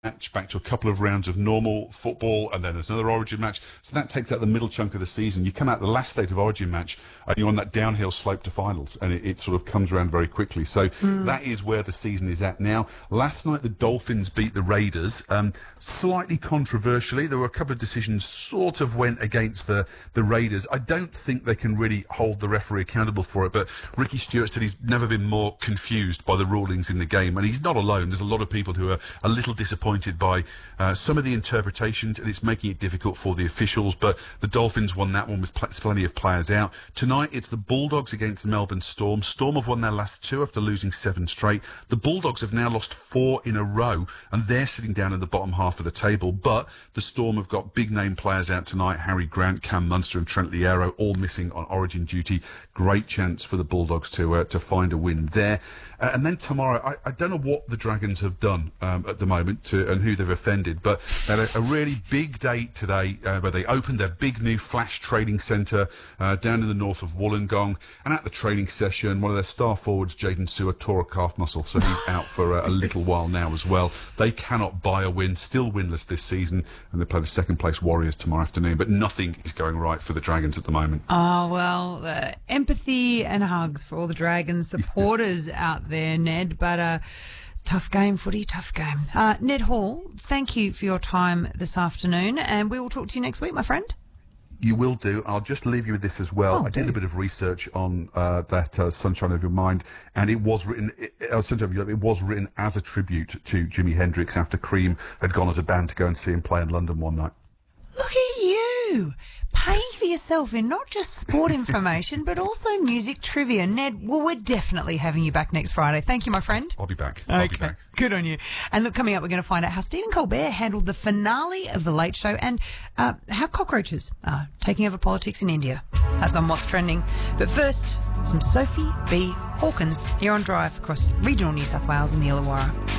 match, back to a couple of rounds of normal football, and then there's another Origin match. So that takes out the middle chunk of the season. You come out the last state of Origin match, and you're on that downhill slope to finals, and it sort of comes around very quickly. So that is where the season is at now. Last night, the Dolphins beat the Raiders, slightly controversially. There were a couple of decisions sort of went against the Raiders. I don't think they can really hold the referee accountable for it, but Ricky Stewart said he's never been more confused by the rulings in the game, and he's not alone. There's a lot of people who are a little disappointed by some of the interpretations, and it's making it difficult for the officials, but the Dolphins won that one with plenty of players out. Tonight, it's the Bulldogs against the Melbourne Storm. Storm have won their last 2 after losing 7 straight. The Bulldogs have now lost 4 in a row, and they're sitting down in the bottom half of the table, but the Storm have got big-name players out tonight. Harry Grant, Cam Munster and Trent Liero all missing on Origin duty. Great chance for the Bulldogs to find a win there. And then tomorrow, I don't know what the Dragons have done at the moment and who they've offended, but they had a really big day today where they opened their big new Flash training centre down in the north of Wollongong, and at the training session, one of their star forwards, Jaden Sewer, tore a calf muscle, so he's out for a little while now as well. They cannot buy a win, still winless this season, and they play the second place Warriors tomorrow afternoon, but nothing is going right for the Dragons at the moment. Oh, well, empathy and hugs for all the Dragons supporters out there, Ned, but tough game, footy, tough game. Ned Hall, thank you for your time this afternoon, and we will talk to you next week, my friend. You will do. I'll just leave you with this as well. I did a bit of research on that Sunshine of Your Mind, and it was written. It was written as a tribute to Jimi Hendrix after Cream had gone as a band to go and see him play in London one night. Look at you, paying for yourself in not just sport information, but also music trivia. Ned, well, we're definitely having you back next Friday. Thank you, my friend. I'll be back. Okay. I'll be back. Good on you. And look, coming up, we're going to find out how Stephen Colbert handled the finale of The Late Show and how cockroaches are taking over politics in India. That's on What's Trending. But first, some Sophie B. Hawkins here on Drive across regional New South Wales and the Illawarra.